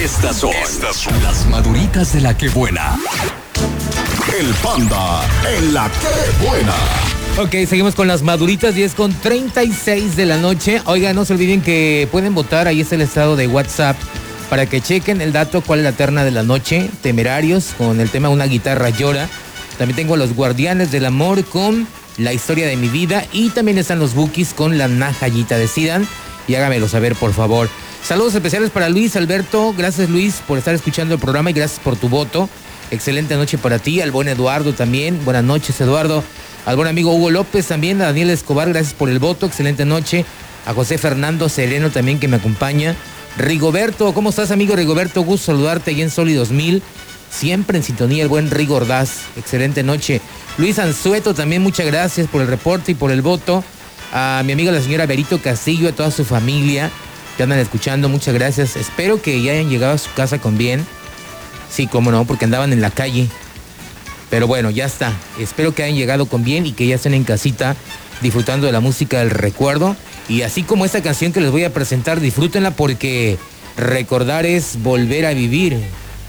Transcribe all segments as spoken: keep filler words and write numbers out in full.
Estas son, Estas son las maduritas de la que buena. El Panda en la que buena. Ok, seguimos con las maduritas, diez con treinta y seis de la noche. Oigan, no se olviden que pueden votar, ahí está el estado de WhatsApp, para que chequen el dato, cuál es la terna de la noche. Temerarios, con el tema Una guitarra llora. También tengo Los Guardianes del Amor con La historia de mi vida. Y también están los Bukis con La Najayita. Decidan y hágamelo saber, por favor. Saludos especiales para Luis Alberto. Gracias, Luis, por estar escuchando el programa y gracias por tu voto. Excelente noche para ti. Al buen Eduardo también. Buenas noches, Eduardo. Al buen amigo Hugo López también. A Daniel Escobar, gracias por el voto. Excelente noche. A José Fernando Sereno también, que me acompaña. Rigoberto, ¿cómo estás, amigo Rigoberto? Gusto saludarte allí en Soli dos mil. Siempre en sintonía, el buen Rigo Ordaz. Excelente noche. Luis Anzueto también, muchas gracias por el reporte y por el voto. A mi amiga la señora Berito Castillo, a toda su familia que andan escuchando, muchas gracias. Espero que ya hayan llegado a su casa con bien. Sí, cómo no, porque andaban en la calle. Pero bueno, ya está. Espero que hayan llegado con bien y que ya estén en casita disfrutando de la música del recuerdo. Y así como esta canción que les voy a presentar, disfrútenla porque recordar es volver a vivir.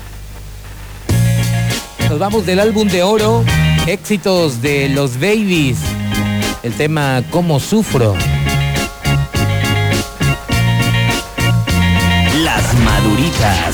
Nos vamos del álbum de oro, éxitos de los Babies. El tema Cómo Sufro. Las maduritas.